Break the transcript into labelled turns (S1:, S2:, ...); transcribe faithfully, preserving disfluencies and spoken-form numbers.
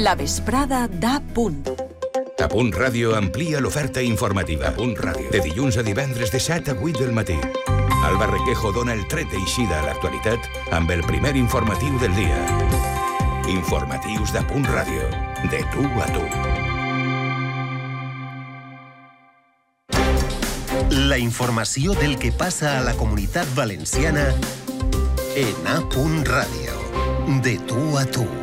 S1: La vesprada d'A Punt.
S2: A Punt Ràdio amplia l'oferta informativa. A Punt Ràdio. De dilluns a divendres de set a vuit del matí. Alba Requejo dona el tret d'eixida a l'actualitat amb el primer informatiu del dia. Informatius de Punt Ràdio. De tu a tu.
S3: La informació del que passa a la Comunitat Valenciana en A Punt Ràdio. De tu a tu.